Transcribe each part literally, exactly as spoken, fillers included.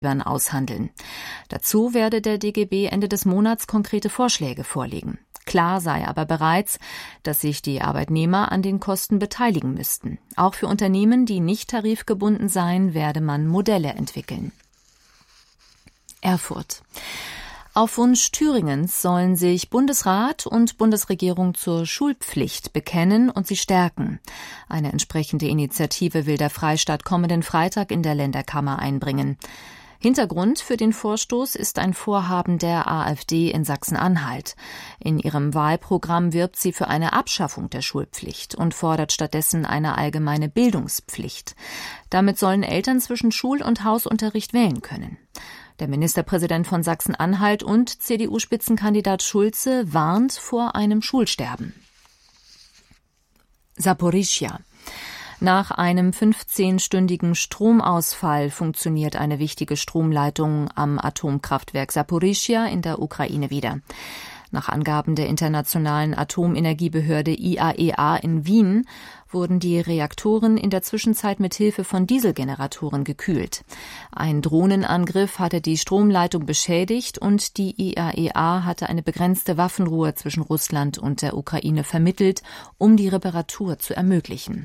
aushandeln. Dazu werde der D G B Ende des Monats konkrete Vorschläge vorlegen. Klar sei aber bereits, dass sich die Arbeitnehmer an den Kosten beteiligen müssten. Auch für Unternehmen, die nicht tarifgebunden seien, werde man Modelle entwickeln. Erfurt. Auf Wunsch Thüringens sollen sich Bundesrat und Bundesregierung zur Schulpflicht bekennen und sie stärken. Eine entsprechende Initiative will der Freistaat kommenden Freitag in der Länderkammer einbringen. Hintergrund für den Vorstoß ist ein Vorhaben der AfD in Sachsen-Anhalt. In ihrem Wahlprogramm wirbt sie für eine Abschaffung der Schulpflicht und fordert stattdessen eine allgemeine Bildungspflicht. Damit sollen Eltern zwischen Schul- und Hausunterricht wählen können. Der Ministerpräsident von Sachsen-Anhalt und C D U-Spitzenkandidat Schulze warnt vor einem Schulsterben. Saporischschja. Nach einem fünfzehnstündigen Stromausfall funktioniert eine wichtige Stromleitung am Atomkraftwerk Saporischschja in der Ukraine wieder. Nach Angaben der Internationalen Atomenergiebehörde I A E A in Wien wurden die Reaktoren in der Zwischenzeit mit Hilfe von Dieselgeneratoren gekühlt. Ein Drohnenangriff hatte die Stromleitung beschädigt und die I A E A hatte eine begrenzte Waffenruhe zwischen Russland und der Ukraine vermittelt, um die Reparatur zu ermöglichen.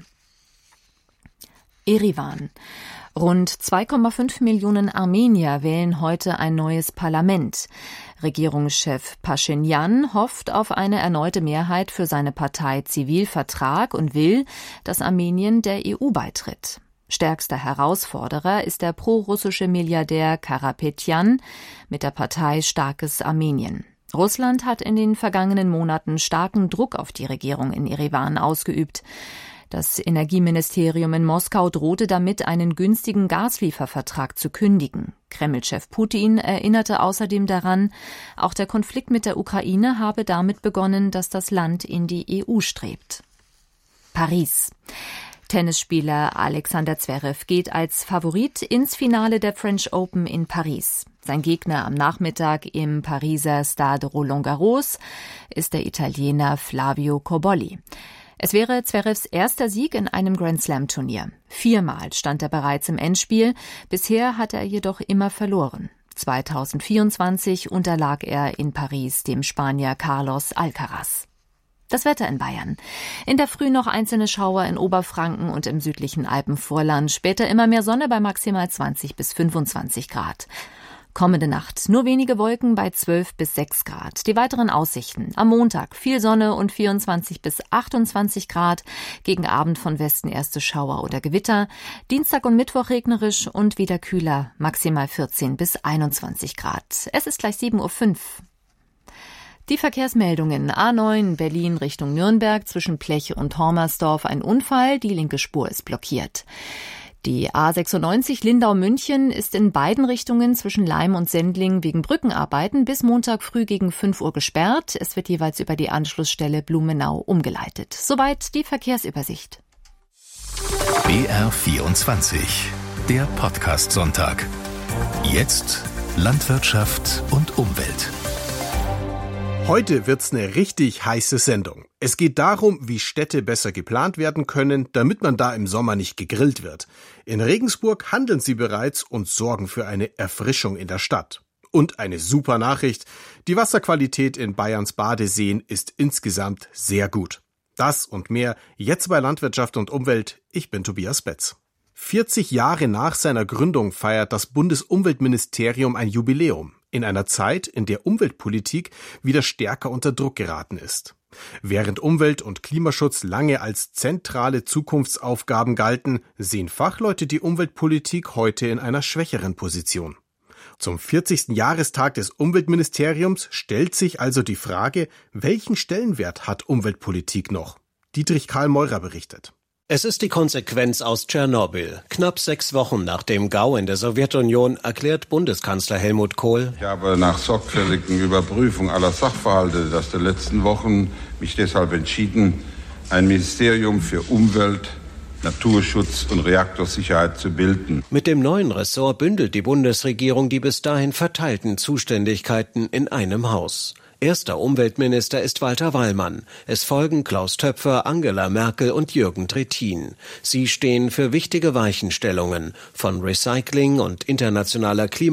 Erivan. Rund zwei Komma fünf Millionen Armenier wählen heute ein neues Parlament. Regierungschef Paschinjan hofft auf eine erneute Mehrheit für seine Partei Zivilvertrag und will, dass Armenien der E U beitritt. Stärkster Herausforderer ist der prorussische Milliardär Karapetjan mit der Partei Starkes Armenien. Russland hat in den vergangenen Monaten starken Druck auf die Regierung in Erivan ausgeübt. Das Energieministerium in Moskau drohte damit, einen günstigen Gasliefervertrag zu kündigen. Kreml-Chef Putin erinnerte außerdem daran, auch der Konflikt mit der Ukraine habe damit begonnen, dass das Land in die E U strebt. Paris. Tennisspieler Alexander Zverev geht als Favorit ins Finale der French Open in Paris. Sein Gegner am Nachmittag im Pariser Stade Roland-Garros ist der Italiener Flavio Cobolli. Es wäre Zverevs erster Sieg in einem Grand-Slam-Turnier. Viermal stand er bereits im Endspiel, bisher hat er jedoch immer verloren. zweitausendvierundzwanzig unterlag er in Paris dem Spanier Carlos Alcaraz. Das Wetter in Bayern. In der Früh noch einzelne Schauer in Oberfranken und im südlichen Alpenvorland, später immer mehr Sonne bei maximal zwanzig bis fünfundzwanzig Grad. Kommende Nacht nur wenige Wolken bei zwölf bis sechs Grad. Die weiteren Aussichten. Am Montag viel Sonne und vierundzwanzig bis achtundzwanzig Grad. Gegen Abend von Westen erste Schauer oder Gewitter. Dienstag und Mittwoch regnerisch und wieder kühler. Maximal vierzehn bis einundzwanzig Grad. Es ist gleich sieben Uhr fünf. Die Verkehrsmeldungen. A neun Berlin Richtung Nürnberg zwischen Plech und Hormersdorf ein Unfall. Die linke Spur ist blockiert. Die A sechsundneunzig Lindau-München ist in beiden Richtungen zwischen Laim und Sendling wegen Brückenarbeiten bis Montag früh gegen fünf Uhr gesperrt. Es wird jeweils über die Anschlussstelle Blumenau umgeleitet. Soweit die Verkehrsübersicht. B R vierundzwanzig, der Podcast-Sonntag. Jetzt Landwirtschaft und Umwelt. Heute wird's eine richtig heiße Sendung. Es geht darum, wie Städte besser geplant werden können, damit man da im Sommer nicht gegrillt wird. In Regensburg handeln sie bereits und sorgen für eine Erfrischung in der Stadt. Und eine super Nachricht, die Wasserqualität in Bayerns Badeseen ist insgesamt sehr gut. Das und mehr jetzt bei Landwirtschaft und Umwelt. Ich bin Tobias Betz. vierzig Jahre nach seiner Gründung feiert das Bundesumweltministerium ein Jubiläum. In einer Zeit, in der Umweltpolitik wieder stärker unter Druck geraten ist. Während Umwelt- und Klimaschutz lange als zentrale Zukunftsaufgaben galten, sehen Fachleute die Umweltpolitik heute in einer schwächeren Position. Zum vierzigsten Jahrestag des Umweltministeriums stellt sich also die Frage, welchen Stellenwert hat Umweltpolitik noch? Dietrich Karl Meurer berichtet. Es ist die Konsequenz aus Tschernobyl. Knapp sechs Wochen nach dem Gau in der Sowjetunion erklärt Bundeskanzler Helmut Kohl: Ich habe nach sorgfältigen Überprüfung aller Sachverhalte der letzten Wochen mich deshalb entschieden, ein Ministerium für Umwelt, Naturschutz und Reaktorsicherheit zu bilden. Mit dem neuen Ressort bündelt die Bundesregierung die bis dahin verteilten Zuständigkeiten in einem Haus. Erster Umweltminister ist Walter Wallmann. Es folgen Klaus Töpfer, Angela Merkel und Jürgen Trittin. Sie stehen für wichtige Weichenstellungen von Recycling und internationaler Klima